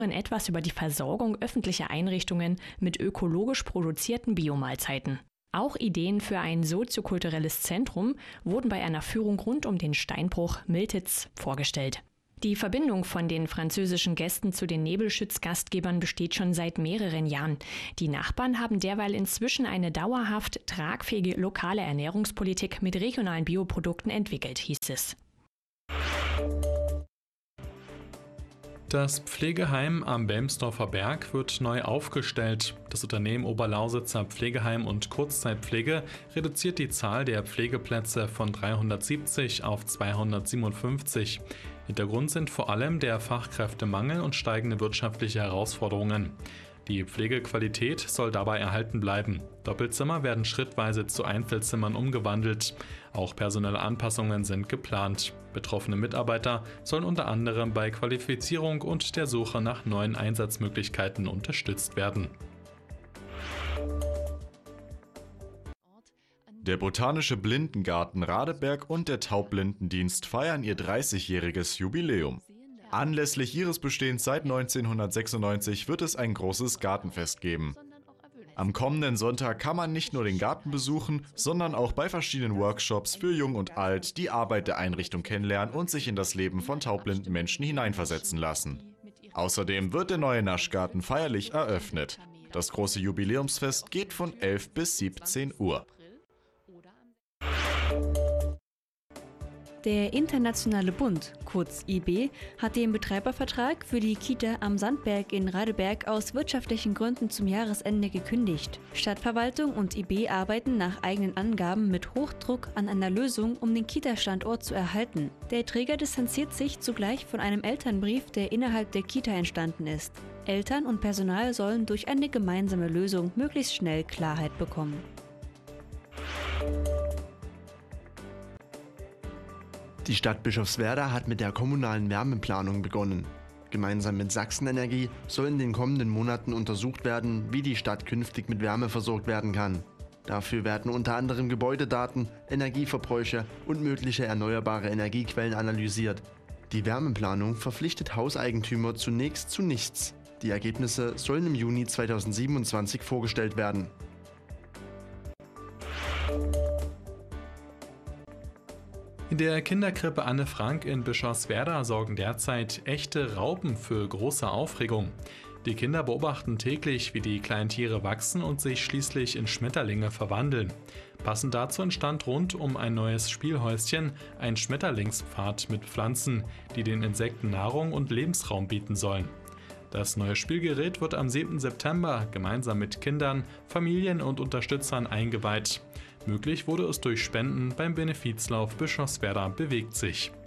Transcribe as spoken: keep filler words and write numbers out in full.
etwas über die Versorgung öffentlicher Einrichtungen mit ökologisch produzierten Biomahlzeiten. Auch Ideen für ein soziokulturelles Zentrum wurden bei einer Führung rund um den Steinbruch Miltitz vorgestellt. Die Verbindung von den französischen Gästen zu den Nebelschütz-Gastgebern besteht schon seit mehreren Jahren. Die Nachbarn haben derweil inzwischen eine dauerhaft tragfähige lokale Ernährungspolitik mit regionalen Bioprodukten entwickelt, hieß es. Das Pflegeheim am Belmsdorfer Berg wird neu aufgestellt. Das Unternehmen Oberlausitzer Pflegeheim und Kurzzeitpflege reduziert die Zahl der Pflegeplätze von dreihundertsiebzig auf zweihundertsiebenundfünfzig. Hintergrund sind vor allem der Fachkräftemangel und steigende wirtschaftliche Herausforderungen. Die Pflegequalität soll dabei erhalten bleiben. Doppelzimmer werden schrittweise zu Einzelzimmern umgewandelt. Auch personelle Anpassungen sind geplant. Betroffene Mitarbeiter sollen unter anderem bei Qualifizierung und der Suche nach neuen Einsatzmöglichkeiten unterstützt werden. Der Botanische Blindengarten Radeberg und der Taubblindendienst feiern ihr dreißigjähriges Jubiläum. Anlässlich ihres Bestehens seit neunzehnhundertsechsundneunzig wird es ein großes Gartenfest geben. Am kommenden Sonntag kann man nicht nur den Garten besuchen, sondern auch bei verschiedenen Workshops für Jung und Alt die Arbeit der Einrichtung kennenlernen und sich in das Leben von taubblinden Menschen hineinversetzen lassen. Außerdem wird der neue Naschgarten feierlich eröffnet. Das große Jubiläumsfest geht von elf bis siebzehn Uhr. Der Internationale Bund, kurz I B, hat den Betreibervertrag für die Kita am Sandberg in Radeberg aus wirtschaftlichen Gründen zum Jahresende gekündigt. Stadtverwaltung und I B arbeiten nach eigenen Angaben mit Hochdruck an einer Lösung, um den Kita-Standort zu erhalten. Der Träger distanziert sich zugleich von einem Elternbrief, der innerhalb der Kita entstanden ist. Eltern und Personal sollen durch eine gemeinsame Lösung möglichst schnell Klarheit bekommen. Die Stadt Bischofswerda hat mit der kommunalen Wärmeplanung begonnen. Gemeinsam mit Sachsenenergie soll in den kommenden Monaten untersucht werden, wie die Stadt künftig mit Wärme versorgt werden kann. Dafür werden unter anderem Gebäudedaten, Energieverbräuche und mögliche erneuerbare Energiequellen analysiert. Die Wärmeplanung verpflichtet Hauseigentümer zunächst zu nichts. Die Ergebnisse sollen im Juni zweitausendsiebenundzwanzig vorgestellt werden. In der Kinderkrippe Anne Frank in Bischofswerda sorgen derzeit echte Raupen für große Aufregung. Die Kinder beobachten täglich, wie die kleinen Tiere wachsen und sich schließlich in Schmetterlinge verwandeln. Passend dazu entstand rund um ein neues Spielhäuschen ein Schmetterlingspfad mit Pflanzen, die den Insekten Nahrung und Lebensraum bieten sollen. Das neue Spielgerät wird am siebten September gemeinsam mit Kindern, Familien und Unterstützern eingeweiht. Möglich wurde es durch Spenden beim Benefizlauf Bischofswerda bewegt sich.